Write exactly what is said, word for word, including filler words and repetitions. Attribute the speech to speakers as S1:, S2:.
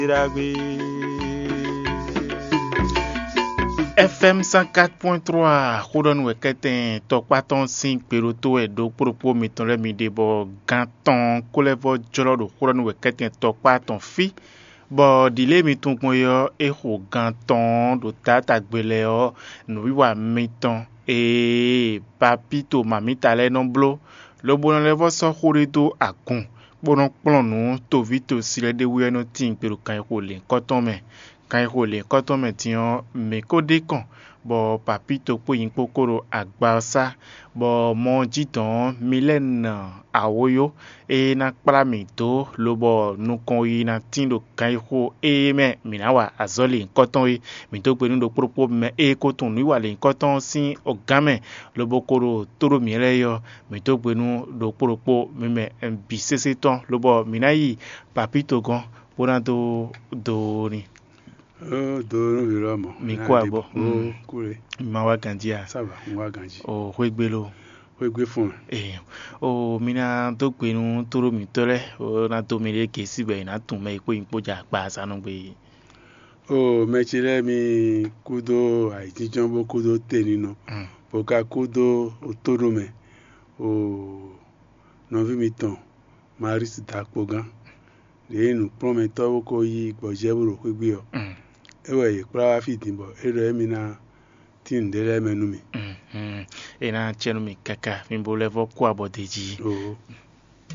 S1: F M cent quatre point trois, Rodon Weketen, Tokpaton Sing, Peroto, et Do, Propos, Meton, Remidebo, Ganton, Kolevo, Jolo, Rodon Weketen, Tokpaton Fi, Bo, Dile, Meton, Moyo, Ero, Ganton, Do Tata, Gbeleo, Nouiwa, Meton, et Papito, Mamita, Lenoblo, le bon levo, so, Rodedo, Akon, Bonon, Plonon, Tovito, Sile de Wuyano, Ting, Pero, Kairole, Kotonme. Quand il quand on mettion me code con bo papito po yin kokoro agbasa bo mon jiton milen awoyo e na palamito lobo nu kon yi na tindo kan ho e me minawa azoli koton yi mito pe nu do propo me e koton nu wale koton sin ogame lobo koro toro miele yo mito pe nu do propo me me bisese ton lobo minayi papito gon ponado do ni.
S2: Oh, do no mo.
S1: Mi kwa bo.
S2: Oh, kure.
S1: Ma wa ganjia.
S2: Ça va, on va ganji.
S1: Oh, hwegbelo.
S2: Hwegbe fun.
S1: Eh. Oh, mina to pe nu toro mi tole. Oh, na to mi le ke sibe na tun me ko inpo ja pa sanu gbe.
S2: Oh, me chile mi kudo aiti jombo kudo te nino. Mm. Poka kudo otoro me. Oh, no vi mi ton. Maris da pogan. Le nu prometo ko yi gbojeburo hwegbe yo. Mm. Ewe ye kura fi timbo ero emina tin dele menumi
S1: mhm e na chenu mi kaka mi bo level kwa bodeji
S2: oh